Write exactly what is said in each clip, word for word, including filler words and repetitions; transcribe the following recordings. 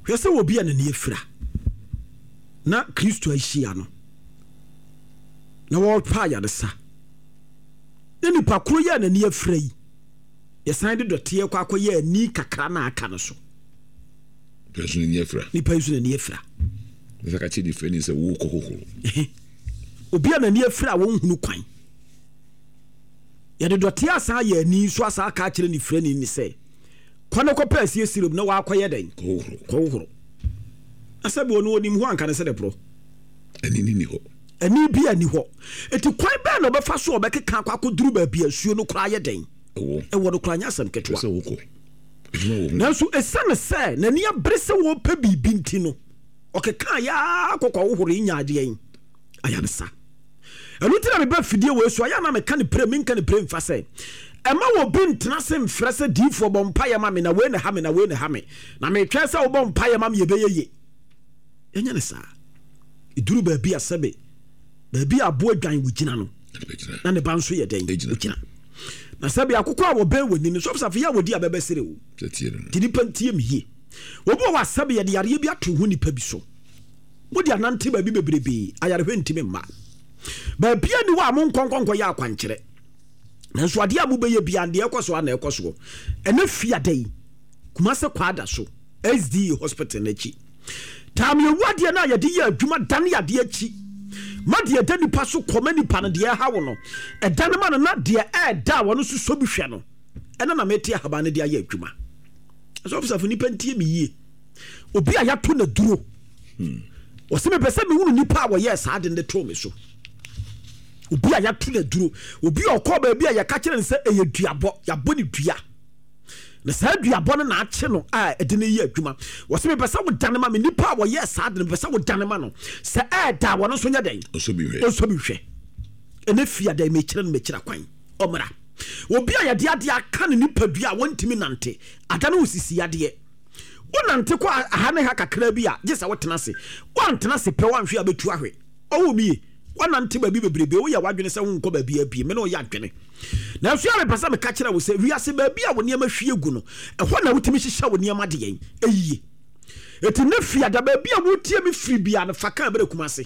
hwese obi a nani afira na Kristo ahia no na wo pa ya de sa na nipa koro ya nani afira yi yesan de dote ye kwa akoye ani kakra na aka no so person ni afira nipa yusu nani afira me saka chi difference se wo kokokoro obi a nani afira wo hunu kwan ya de dote asan ya ani so asa aka kire ni fira ni ni se kwana ko pesi esirum na wa akoye den kokokoro kokokoro asabe ono onim ho anka ne se de pro ani ni ni ho ani bi ani ho eti kwan ba na obefa so obekeka akwa koduru ba bi asuo no kra ye den ewo ewo do kra nya asem ketwa se wo ko nanso esane se na ne abrese wo pa bibi nti no okeka ya kokko wo horo nya ade yin aya ne sa enu tira me ba fidie wo esu aya na me ka ne pre me nka ne pre mfa se ema wo bi ntena se mfra se difo bompa ya ma me na we ne ha me na we ne ha me na me twa se wo bompa ya ma me ye be ye enya ne sa iduru ba bi asabe ba bi abo adwan wo gina no na ne ba nso ye den wo gina na sabe akoko a wo ben woni no so safi ya wodi abebe sere wo ti nipa ntie me hie wo bo wa sabe ye de yare bi ato ho nipa bi so modi anante ba bi bebrebe ayare hwentime mma ba bia ni wa mo nkonkonko ya akwankyere na so ade abu be ye bia ande ekoso ana ekoso ene fia dai kuma se kwada so S D hospital na chi tam ye wade na ye de ye adwuma dan ya de achi ma de da nipa so koma nipa no de ha wo no e dan ma no na de e da wo no so so bi hwe no ena na meti ahaba ne de aye adwuma so ofisa fu nipa ntie me yie obi a ya to na duro hmm o se me pese me wunu nipa wo ye sa de ne to me so obi a ya to na duro obi a okọ ba bi a ya ka kire nse eye duabo ya bo ni dua na sa duabo no na ache no a e de ne ye adwuma wo se me pese wo dan ma me nipa wo ye sa de ne pese wo dan ma no se e da wo no so nya den oso bi hwe oso bi hwe ene fia da me kire no me kire kwan omra obi a ya de ade aka ne nipa dua wontimi nante ada no osisi ade wonante kwa aha ne ha kakra bi a gesa wotena se wantena se pe wanhwe abetu ahwe owo mi wonante ba bi bebrebe wo ya wadwene se wonko ba bi apie me no ya adwene na so ya me pasa me ka kira wo se wiase ba bi a wo niam hwie gu no ehwo na wotimi hihya wo niam ade yen eyiye eti ne fia da ba bi a wotie me firi bia ne faka bere kumase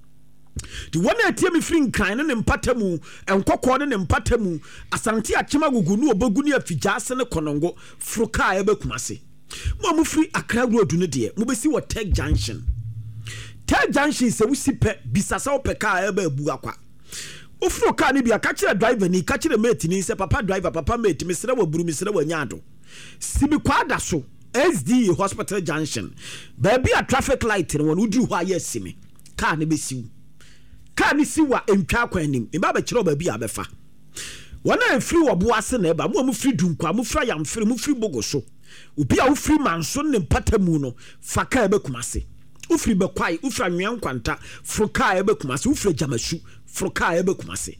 di wona etie me firi nkran ne mpatamu enkokọ ne mpatamu asante akema gugu no obagu ne afigya ase ne konongo fruka ebe kumase mo mu free Accra road no de mo be si wo Tech Junction Tech Junction se wo si pe bisasa wo pe car eba abu akwa o fro car ni bia ka kire driver ni ka kire mate ni se papa driver papa mate me sere wo buru me sere wo nyado si bi kwa da so S D Hospital Junction ba bia traffic light no won uduru ho aye simi car ne be siwu car ni siwa entwa kwa anim e ba ba kire ba bia befa wona free wo bo ase na eba mo mu free dunkwa mo fra yam free mo free bogoso obi a wo free manso ne patamu no faka ebe kumase wo free be kwai wo fra nwan kwanta froka ebe kumase wo free jamashu froka ebe kumase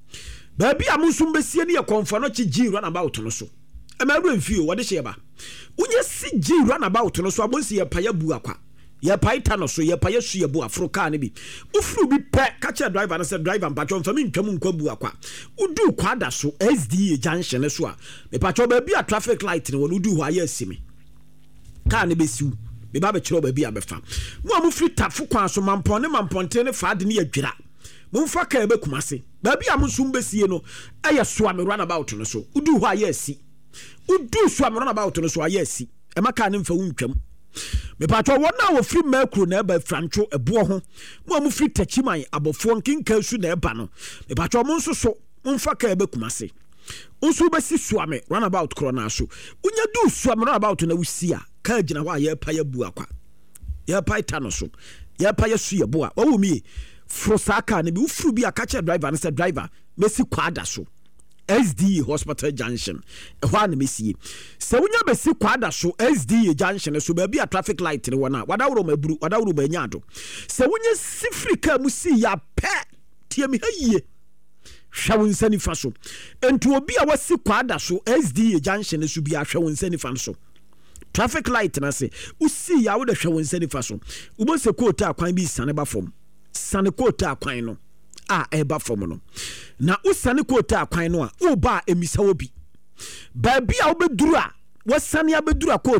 ba bia mo nso besie ne ye konfo no chi gi run about no so e ma ru enfie wo de hye ba unye si gi run about no so abonsi ye paya bu akwa ye paita no so ye paya su ye bu afroka ne bi wo free bi pe ka che driver na se driver mpacho mfami ntwam nkwa bu akwa udu kwada so S D Junction so a me pacho ba bi a traffic light ne wo udu ho aye asimi car ne besiu me ba be kiro ba bi a befa mo amu free tafu kwan so mampon ne mamponte ne faade ne adwira mo mfa ka ebe kumase ba bi am sum besie no eye so am run about no so udu ho aye asi udu so am run about no so aye asi e maka ne mfa wuntwam me pacho wona wo free makro na eba francho ebo ho mo amu free tachiman abofo nkinka su na eba no me pacho mo nso so mo mfa ka ebe kumase unsu besi suame run about corona so unya du suame run about na wusia ka gina ho aye pa ya bu akwa ya pa itano so ya pa ya su ye bo a wo mi frosaka ne bi ufru bi akache driver na say driver mesi kwada so S D Hospital Junction e ho na mesi se unya besi kwada so S D Junction so ba bi a traffic light ne wona wada woro maburu wada woro ba nyado se unya sifrika musi ya pe tie mi haye hwawon sani fa so ento obi a wasi kwada so S D Junction so bi a hwawon sani fa so traffic light na se usi ya wo de hwawon sani fa so ubo se kota akwan bi sane ba fom sane kota akwan no a e ba fom no na usane kota akwan no a wo ba emisa wo bi ba bi a wo beduru a wasane abeduru